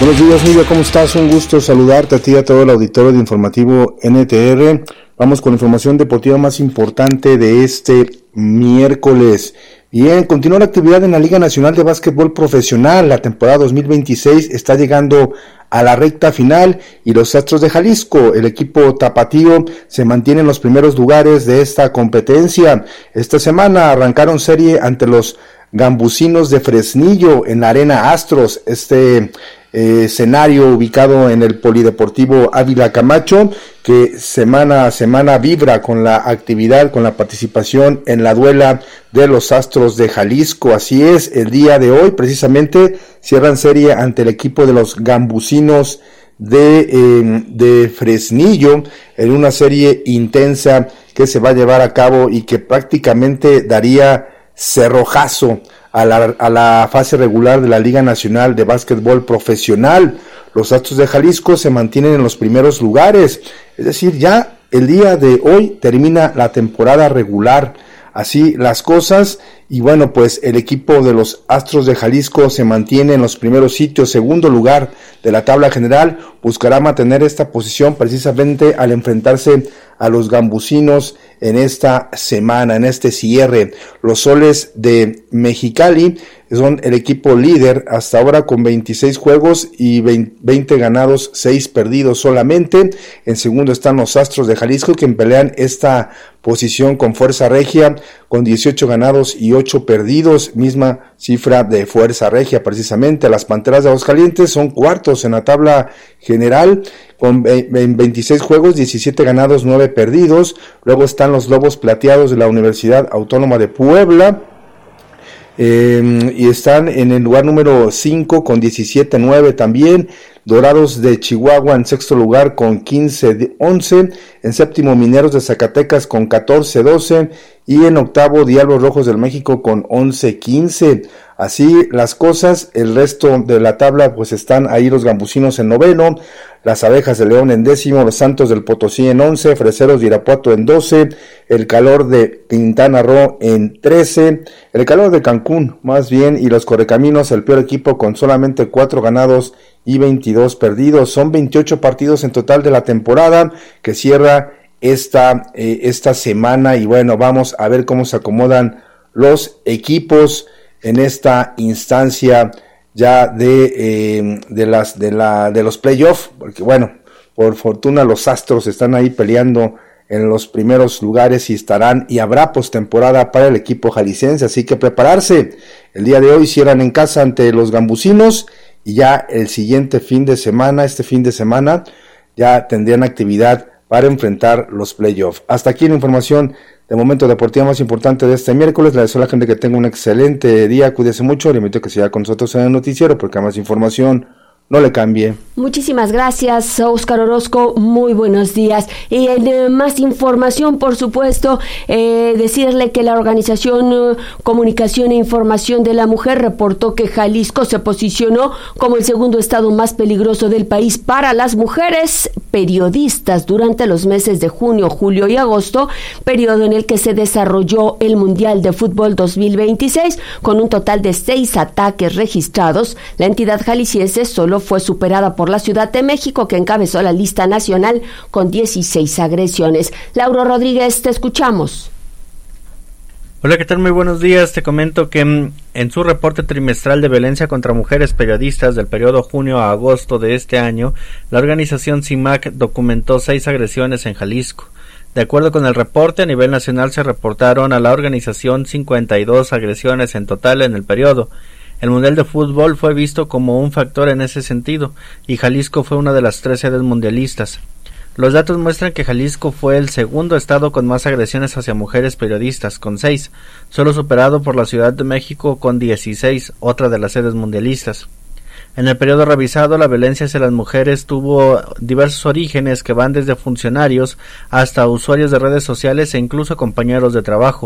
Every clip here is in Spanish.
Buenos días, Nidia, ¿cómo estás? Un gusto saludarte a ti y a todo el auditorio de Informativo NTR. Vamos con la información deportiva más importante de este miércoles. Bien, continúa la actividad en la Liga Nacional de Básquetbol Profesional. La temporada 2026 está llegando a la recta final y los Astros de Jalisco, el equipo tapatío, se mantiene en los primeros lugares de esta competencia. Esta semana arrancaron serie ante los Gambusinos de Fresnillo en la Arena Astros, escenario ubicado en el Polideportivo Ávila Camacho, que semana a semana vibra con la actividad, con la participación en la duela de los Astros de Jalisco. Así es, el día de hoy precisamente cierran serie ante el equipo de los Gambusinos de Fresnillo en una serie intensa que se va a llevar a cabo y que prácticamente daría cerrojazo a la fase regular de la Liga Nacional de Básquetbol Profesional. Los Astros de Jalisco se mantienen en los primeros lugares, es decir, ya el día de hoy termina la temporada regular, así las cosas, y bueno, pues el equipo de los Astros de Jalisco se mantiene en los primeros sitios, segundo lugar de la tabla general, buscará mantener esta posición precisamente al enfrentarse a los Gambusinos en esta semana, en este cierre. Los Soles de Mexicali son el equipo líder hasta ahora con 26 juegos y 20 ganados, 6 perdidos solamente. En segundo están los Astros de Jalisco, que pelean esta posición con Fuerza Regia, con 18 ganados y 8 perdidos, misma cifra de Fuerza Regia precisamente. Las Panteras de Aguascalientes son cuartos en la tabla general, con 26 juegos, 17 ganados, 9 perdidos. Luego están los Lobos Plateados de la Universidad Autónoma de Puebla, y están en el lugar número 5 con 17-9 también. Dorados de Chihuahua en sexto lugar con 15-11, en séptimo Mineros de Zacatecas con 14-12 y en octavo Diablos Rojos del México con 11-15. Así las cosas, el resto de la tabla pues están ahí los Gambusinos en noveno, las Abejas de León en décimo, los Santos del Potosí en 11, Freseros de Irapuato en 12, el Calor de Quintana Roo en 13, el Calor de Cancún más bien, y los Correcaminos, el peor equipo, con solamente 4 ganados y 22 perdidos. Son 28 partidos en total de la temporada que cierra esta semana, y bueno, vamos a ver cómo se acomodan los equipos en esta instancia ya de los playoffs, porque bueno, por fortuna los Astros están ahí peleando en los primeros lugares y habrá postemporada para el equipo jalisciense, así que prepararse. El día de hoy cierran en casa ante los Gambusinos y ya el siguiente fin de semana, ya tendrían actividad para enfrentar los playoffs. Hasta aquí la información de momento deportiva más importante de este miércoles. Le deseo a la gente que tenga un excelente día, cuídese mucho, le invito a que siga con nosotros en el noticiero, porque más información no le cambie. Muchísimas gracias, Óscar Orozco, muy buenos días. Y más información, por supuesto, decirle que la Organización Comunicación e Información de la Mujer reportó que Jalisco se posicionó como el segundo estado más peligroso del país para las mujeres periodistas durante los meses de junio, julio y agosto, periodo en el que se desarrolló el Mundial de Fútbol 2026, con un total de 6 ataques registrados. La entidad jalisciense solo fue superada por la Ciudad de México, que encabezó la lista nacional con 16 agresiones. Lauro Rodríguez, te escuchamos. Hola, ¿qué tal? Muy buenos días. Te comento que en su reporte trimestral de violencia contra mujeres periodistas del periodo junio a agosto de este año, la organización CIMAC documentó 6 agresiones en Jalisco. De acuerdo con el reporte, a nivel nacional se reportaron a la organización 52 agresiones en total en el periodo. El Mundial de Fútbol fue visto como un factor en ese sentido, y Jalisco fue una de las 3 sedes mundialistas. Los datos muestran que Jalisco fue el segundo estado con más agresiones hacia mujeres periodistas, con 6, solo superado por la Ciudad de México con 16, otra de las sedes mundialistas. En el periodo revisado, la violencia hacia las mujeres tuvo diversos orígenes que van desde funcionarios hasta usuarios de redes sociales e incluso compañeros de trabajo.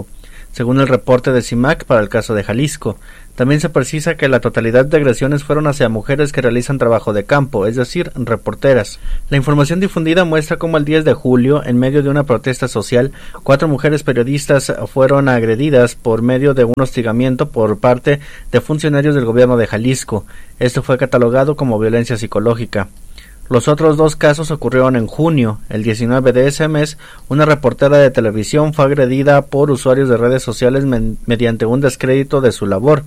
según el reporte de CIMAC para el caso de Jalisco. También se precisa que la totalidad de agresiones fueron hacia mujeres que realizan trabajo de campo, es decir, reporteras. La información difundida muestra cómo el 10 de julio, en medio de una protesta social, 4 mujeres periodistas fueron agredidas por medio de un hostigamiento por parte de funcionarios del gobierno de Jalisco. Esto fue catalogado como violencia psicológica. Los otros 2 casos ocurrieron en junio. El 19 de ese mes, una reportera de televisión fue agredida por usuarios de redes sociales mediante un descrédito de su labor.